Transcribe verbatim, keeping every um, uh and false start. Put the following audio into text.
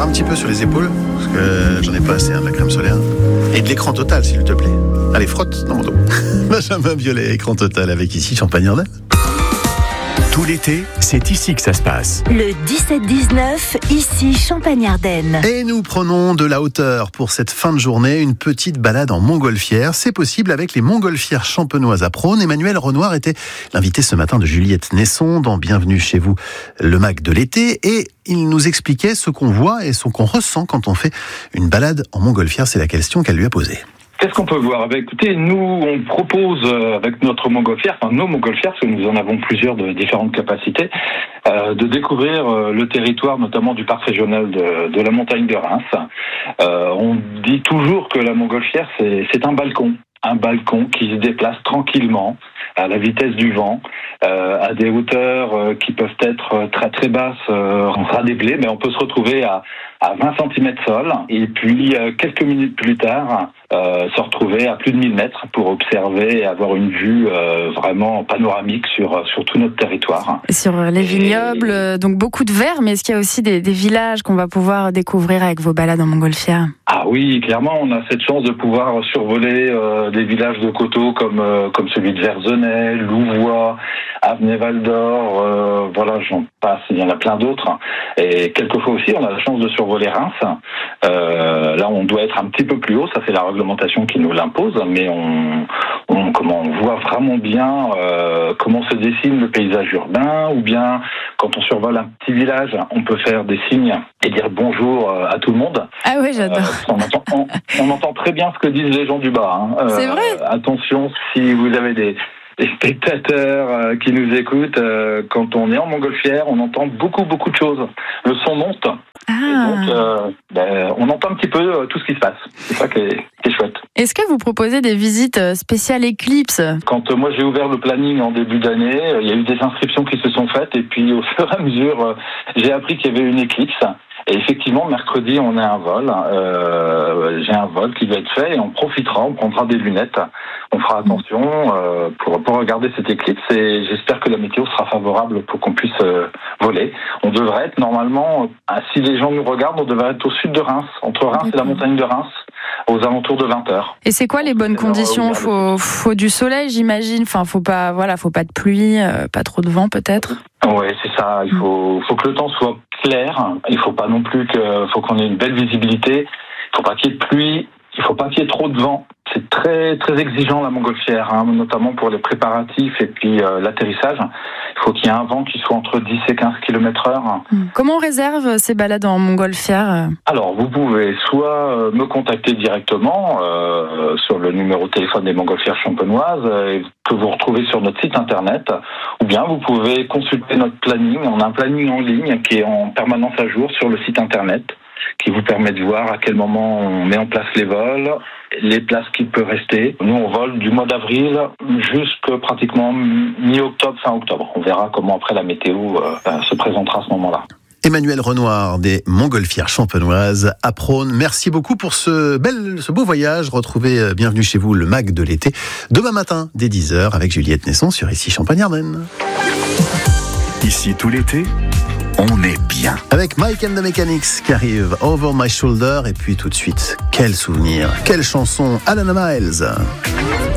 un petit peu sur les épaules, parce que j'en ai pas assez hein, de la crème solaire. Et de l'écran total, s'il te plaît. Allez, frotte dans mon dos. Benjamin Biolay, écran total avec ici Champagne-Ardenne. Tout l'été, c'est ici que ça se passe. Le dix-sept dix-neuf, ici Champagne-Ardenne. Et nous prenons de la hauteur pour cette fin de journée, une petite balade en montgolfière. C'est possible avec les montgolfières champenoises à Prône. Emmanuel Renoir était l'invité ce matin de Juliette Nesson dans Bienvenue chez vous, le Mac de l'été. Et il nous expliquait ce qu'on voit et ce qu'on ressent quand on fait une balade en montgolfière. C'est la question qu'elle lui a posée. Qu'est-ce qu'on peut voir ? Eh bien, écoutez, nous, on propose euh, avec notre montgolfière, enfin nos montgolfières, parce que nous en avons plusieurs de différentes capacités, euh, de découvrir euh, le territoire, notamment du parc régional de, de la montagne de Reims. Euh, on dit toujours que la montgolfière, c'est, c'est un balcon. Un balcon qui se déplace tranquillement à la vitesse du vent, euh, à des hauteurs euh, qui peuvent être très très basses, euh, on sera déblé, mais on peut se retrouver à, à vingt centimètres sol, et puis euh, quelques minutes plus tard, euh, se retrouver à plus de mille mètres pour observer et avoir une vue euh, vraiment panoramique sur, sur tout notre territoire. Sur les vignobles, et... donc beaucoup de verre, mais est-ce qu'il y a aussi des, des villages qu'on va pouvoir découvrir avec vos balades en montgolfière ? Ah oui, clairement, on a cette chance de pouvoir survoler euh, des villages de coteaux comme euh, comme celui de Verzenay, Louvois, Avenay-Val d'Or, euh, voilà, j'en passe, il y en a plein d'autres. Et quelquefois aussi, on a la chance de survoler Reims. Euh, là, on doit être un petit peu plus haut, ça c'est la réglementation qui nous l'impose, mais on, on, comment, on voit vraiment bien euh, comment se dessine le paysage urbain, ou bien quand on survole un petit village, on peut faire des signes et dire bonjour à tout le monde. Ah oui, j'adore. Euh, on, entend, on, on entend très bien ce que disent les gens du bas. Hein. C'est euh, vrai. Attention, si vous avez des, des spectateurs euh, qui nous écoutent, euh, quand on est en montgolfière, on entend beaucoup, beaucoup de choses. Le son monte. Ah. Et donc, euh, ben, on entend un petit peu euh, tout ce qui se passe. C'est ça qui est, qui est chouette. Est-ce que vous proposez des visites spéciales éclipses ? Quand euh, moi j'ai ouvert le planning en début d'année, il euh, y a eu des inscriptions qui se sont faites, et puis au fur et à mesure, euh, j'ai appris qu'il y avait une éclipse. Et effectivement, mercredi, on a un vol. Euh, j'ai un vol qui va être fait, et on profitera, on prendra des lunettes. On fera attention euh, pour, pour regarder cette éclipse, et j'espère que la météo sera favorable pour qu'on puisse euh, voler. On devrait être normalement, euh, si les gens nous regardent, on devrait être au sud de Reims, entre Reims D'accord. et la montagne de Reims, aux alentours de vingt heures. Et c'est quoi les bonnes c'est conditions ? Faut, faut du soleil, j'imagine. Enfin, faut pas, voilà, faut pas de pluie, euh, pas trop de vent, peut-être. Oui, c'est ça. Il faut, faut que le temps soit clair. Il faut pas non plus que, faut qu'on ait une belle visibilité. Il faut pas qu'il y ait de pluie. Il faut pas qu'il y ait trop de vent. C'est très très exigeant la montgolfière, hein, notamment pour les préparatifs et puis euh, l'atterrissage. Il faut qu'il y ait un vent qui soit entre dix et quinze kilomètres heure. Comment on réserve ces balades en montgolfière ? Alors, vous pouvez soit me contacter directement euh, sur le numéro de téléphone des montgolfières champenoises euh, que vous retrouvez sur notre site internet, ou bien vous pouvez consulter notre planning. On a un planning en ligne qui est en permanence à jour sur le site internet, qui vous permet de voir à quel moment on met en place les vols, les places qui peuvent rester. Nous, on vole du mois d'avril jusqu'à pratiquement mi-octobre, fin octobre. On verra comment après la météo euh, se présentera à ce moment-là. Emmanuel Renoir des montgolfières champenoises à Prône. Merci beaucoup pour ce bel, ce beau voyage. Retrouvez Bienvenue chez vous, le Mac de l'été, demain matin dès dix heures avec Juliette Nesson sur Ici Champagne-Ardenne. Ici tout l'été, on est bien. Avec Mike and the Mechanics qui arrive, Over My Shoulder, et puis tout de suite, quel souvenir, quelle chanson, Alana Miles.